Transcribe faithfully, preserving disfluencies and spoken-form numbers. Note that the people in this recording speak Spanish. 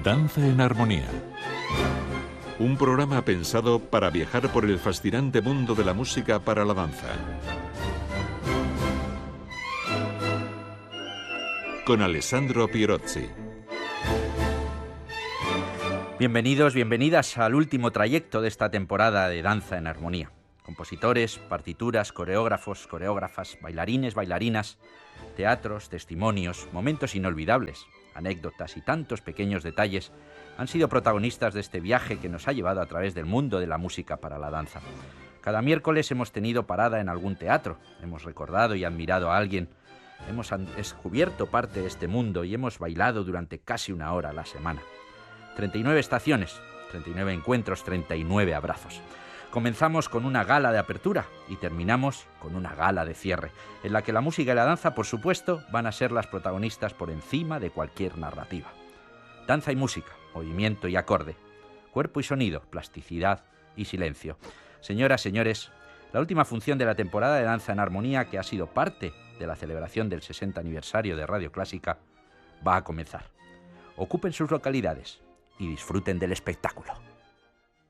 Danza en Armonía. Un programa pensado para viajar por el fascinante mundo de la música para la danza. Con Alessandro Pierozzi. Bienvenidos, bienvenidas al último trayecto de esta temporada de Danza en Armonía. Compositores, partituras, coreógrafos, coreógrafas, bailarines, bailarinas, teatros, testimonios, momentos inolvidables, anécdotas y tantos pequeños detalles han sido protagonistas de este viaje que nos ha llevado a través del mundo de la música para la danza. Cada miércoles hemos tenido parada en algún teatro, hemos recordado y admirado a alguien, hemos descubierto parte de este mundo y hemos bailado durante casi una hora a la semana. treinta y nueve estaciones, treinta y nueve encuentros, treinta y nueve abrazos. Comenzamos con una gala de apertura y terminamos con una gala de cierre, en la que la música y la danza, por supuesto, van a ser las protagonistas por encima de cualquier narrativa. Danza y música, movimiento y acorde, cuerpo y sonido, plasticidad y silencio. Señoras, señores, la última función de la temporada de Danza en Armonía, que ha sido parte de la celebración del sesenta aniversario de Radio Clásica, va a comenzar. Ocupen sus localidades y disfruten del espectáculo.